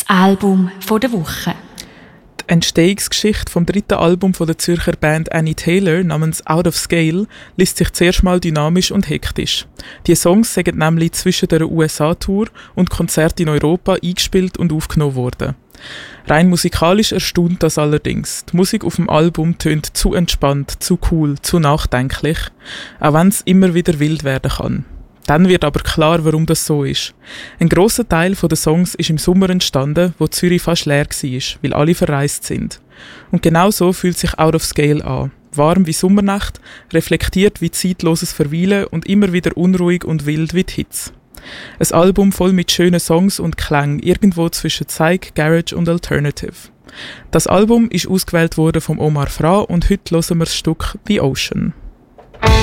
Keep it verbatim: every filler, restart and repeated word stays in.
Das Album von der Woche. Die Entstehungsgeschichte vom dritten Album von der Zürcher Band Annie Taylor namens Out of Scale liest sich zuerst mal dynamisch und hektisch. Die Songs sind nämlich zwischen der U S A-Tour und Konzerten in Europa eingespielt und aufgenommen worden. Rein musikalisch erstaunt das allerdings. Die Musik auf dem Album tönt zu entspannt, zu cool, zu nachdenklich, auch wenn es immer wieder wild werden kann. Dann wird aber klar, warum das so ist. Ein grosser Teil der Songs ist im Sommer entstanden, wo Zürich fast leer war, weil alle verreist sind. Und genau so fühlt sich Out of Scale an. Warm wie Sommernacht, reflektiert wie zeitloses Verweilen und immer wieder unruhig und wild wie die Hits. Ein Album voll mit schönen Songs und Klängen, irgendwo zwischen Psych, Garage und Alternative. Das Album ist ausgewählt worden vom Omar Fra und heute hören wir das Stück The Ocean.